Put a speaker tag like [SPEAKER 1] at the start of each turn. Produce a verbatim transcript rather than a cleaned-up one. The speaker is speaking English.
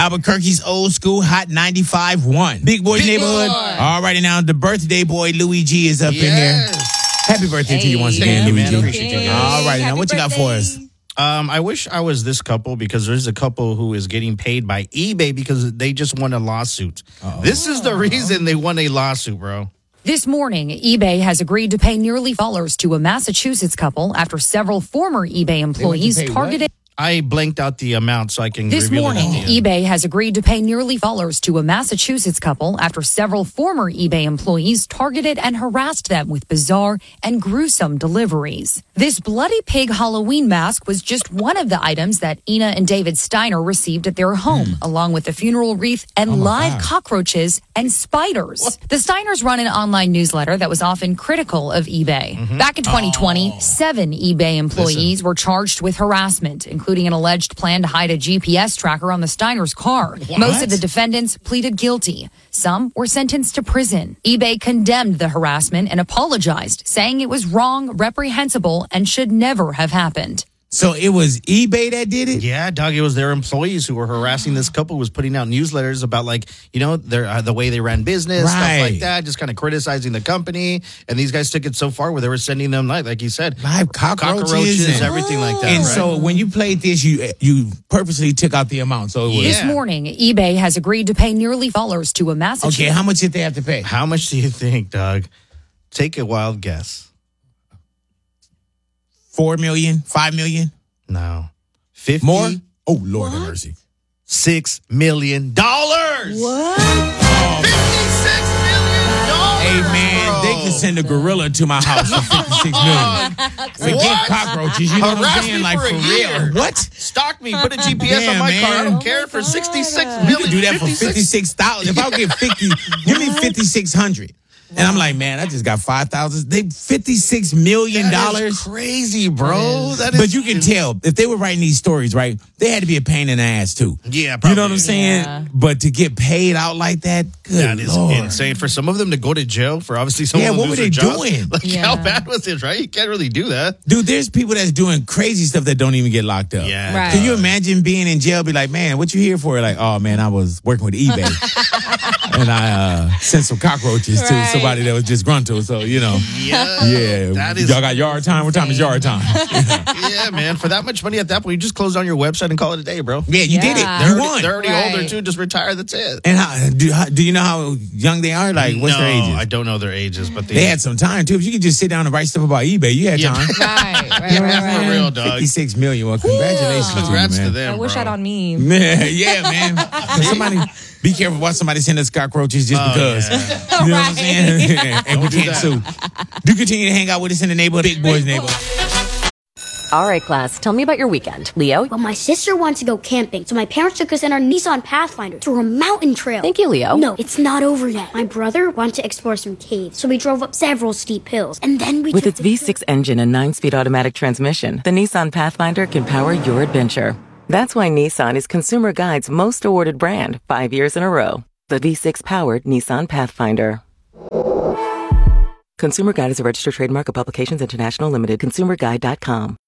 [SPEAKER 1] Albuquerque's old school Hot ninety-five point one. Big Boy's Big Neighborhood. Boy. All righty now, the birthday boy Louis G is up yes. in here. Happy birthday hey. to you once again,
[SPEAKER 2] Thank
[SPEAKER 1] Louis
[SPEAKER 2] you,
[SPEAKER 1] G.
[SPEAKER 2] Appreciate you.
[SPEAKER 1] All righty now, what
[SPEAKER 3] birthday.
[SPEAKER 1] you got for us?
[SPEAKER 2] Um, I wish I was this couple because there's a couple who is getting paid by eBay because they just won a lawsuit. Uh-oh. This is the reason they won a lawsuit, bro.
[SPEAKER 4] This morning, eBay has agreed to pay nearly dollars to a Massachusetts couple after several former eBay employees targeted.
[SPEAKER 2] What? I blanked out the amount so I can
[SPEAKER 4] This
[SPEAKER 2] reveal
[SPEAKER 4] morning,
[SPEAKER 2] it at the end.
[SPEAKER 4] eBay has agreed to pay nearly dollars to a Massachusetts couple after several former eBay employees targeted and harassed them with bizarre and gruesome deliveries. This bloody pig Halloween mask was just one of the items that Ina and David Steiner received at their home, mm. along with a funeral wreath and oh live God. cockroaches and spiders. What? The Steiners run an online newsletter that was often critical of eBay. Mm-hmm. Back in twenty twenty, oh. seven eBay employees Listen. were charged with harassment, including an alleged plan to hide a G P S tracker on the Steiners' car. What? Most of the defendants pleaded guilty. Some were sentenced to prison. eBay condemned the harassment and apologized, saying it was wrong, reprehensible, and should never have happened.
[SPEAKER 1] So it was eBay that did it?
[SPEAKER 2] Yeah, Doug, it was their employees who were harassing this couple, was putting out newsletters about, like, you know, their uh, the way they ran business, right. stuff like that, just kind of criticizing the company. And these guys took it so far where they were sending them, like, like you said,
[SPEAKER 1] live cockroaches,
[SPEAKER 2] cockroaches
[SPEAKER 1] and
[SPEAKER 2] everything like that.
[SPEAKER 1] And
[SPEAKER 2] right?
[SPEAKER 1] so when you played this, you you purposely took out the amount. So it was.
[SPEAKER 4] This morning, eBay has agreed to pay nearly dollars to a Massachusetts.
[SPEAKER 1] Okay, how much did they have to pay?
[SPEAKER 2] How much do you think, Doug? Take a wild guess.
[SPEAKER 1] Four million? Five million?
[SPEAKER 2] No. Fifty?
[SPEAKER 1] More? Oh, Lord have mercy.
[SPEAKER 2] Six million dollars.
[SPEAKER 3] What?
[SPEAKER 1] Oh,
[SPEAKER 2] Fifty-six million dollars.
[SPEAKER 1] Hey, man, bro. They can send a gorilla to my house for fifty-six million. Forget cockroaches. You know
[SPEAKER 2] Harass
[SPEAKER 1] what I'm saying? Like, for real. What?
[SPEAKER 2] Stalk me. Put a G P S
[SPEAKER 1] yeah,
[SPEAKER 2] on my
[SPEAKER 1] man.
[SPEAKER 2] car. I don't
[SPEAKER 3] Oh
[SPEAKER 2] care for sixty-six million.
[SPEAKER 1] You can do that for fifty-six thousand. If I get fifty, give me fifty-six hundred. And I'm like, man, I just got five thousand. They fifty-six million dollars.
[SPEAKER 2] Crazy, bro. That is,
[SPEAKER 1] but you can tell if they were writing these stories, right? They had to be a pain in the ass too.
[SPEAKER 2] Yeah, probably.
[SPEAKER 1] You know what I'm saying?
[SPEAKER 3] Yeah.
[SPEAKER 1] But to get paid out like that, good
[SPEAKER 2] that is
[SPEAKER 1] Lord.
[SPEAKER 2] insane. For some of them to go to jail for obviously someone
[SPEAKER 1] Yeah,
[SPEAKER 2] who
[SPEAKER 1] what were they
[SPEAKER 2] jobs,
[SPEAKER 1] doing?
[SPEAKER 2] Like,
[SPEAKER 3] yeah.
[SPEAKER 2] how bad was it, right? You can't really do that.
[SPEAKER 1] Dude, there's people that's doing crazy stuff that don't even get locked up.
[SPEAKER 2] Yeah.
[SPEAKER 3] Right.
[SPEAKER 1] Can you imagine being in jail? Be like, man, what you here for? Like, oh man, I was working with eBay, and I uh, sent some cockroaches
[SPEAKER 3] Right.
[SPEAKER 1] to somebody that was disgruntled. So you know,
[SPEAKER 2] Yeah.
[SPEAKER 1] yeah.
[SPEAKER 2] That is
[SPEAKER 1] Y'all got yard time. What time is yard time?
[SPEAKER 2] Yeah, man. For that much money at that point, you just close down your website and call it a day, bro.
[SPEAKER 1] Yeah, you
[SPEAKER 3] Yeah.
[SPEAKER 1] did it.
[SPEAKER 2] They're
[SPEAKER 1] You
[SPEAKER 2] already,
[SPEAKER 1] won.
[SPEAKER 2] they're already
[SPEAKER 3] Right.
[SPEAKER 2] older too. Just retire. That's it.
[SPEAKER 1] And how do, how do you know how young they are? Like, what's
[SPEAKER 2] no,
[SPEAKER 1] their ages?
[SPEAKER 2] I don't know their ages, but they,
[SPEAKER 1] They had some time too. If you could just sit down and write stuff about eBay, you had
[SPEAKER 2] Yeah.
[SPEAKER 1] time.
[SPEAKER 3] Right, right,
[SPEAKER 2] Yeah,
[SPEAKER 3] right,
[SPEAKER 2] for
[SPEAKER 3] right.
[SPEAKER 2] real, dog.
[SPEAKER 1] Fifty-six million. Well, congratulations,
[SPEAKER 2] Congrats
[SPEAKER 1] to,
[SPEAKER 2] to
[SPEAKER 1] you, man.
[SPEAKER 2] them.
[SPEAKER 3] I wish
[SPEAKER 2] bro.
[SPEAKER 3] I'd on me.
[SPEAKER 1] Man, yeah, man. Somebody be careful. Watch somebody send us cockroaches just
[SPEAKER 2] Oh,
[SPEAKER 1] because.
[SPEAKER 2] yeah.
[SPEAKER 1] You know what I'm saying? And we
[SPEAKER 2] do
[SPEAKER 1] can't
[SPEAKER 2] that.
[SPEAKER 1] sue. Do continue to hang out with us in the neighborhood, Big Boys neighborhood.
[SPEAKER 5] All right, class, tell me about your weekend. Leo?
[SPEAKER 6] Well, my sister wanted to go camping, so my parents took us in our Nissan Pathfinder through a mountain trail.
[SPEAKER 5] Thank you, Leo.
[SPEAKER 6] No, it's not over yet. My brother wanted to explore some caves, so we drove up several steep hills, and then we
[SPEAKER 7] With
[SPEAKER 6] took
[SPEAKER 7] its
[SPEAKER 6] the
[SPEAKER 7] V six engine and nine-speed automatic transmission, the Nissan Pathfinder can power your adventure. That's why Nissan is Consumer Guide's most awarded brand, five years in a row. The V six-powered Nissan Pathfinder. Consumer Guide is a registered trademark of Publications International Limited. consumer guide dot com.